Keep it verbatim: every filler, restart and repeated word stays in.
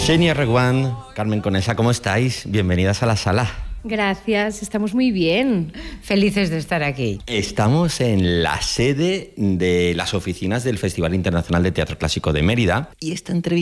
Xenia Reguant, Carmen Conesa, ¿cómo estáis? Bienvenidas a la sala. Gracias, estamos muy bien. Felices de estar aquí. Estamos en la sede de las oficinas del Festival Internacional de Teatro Clásico de Mérida y esta entrevista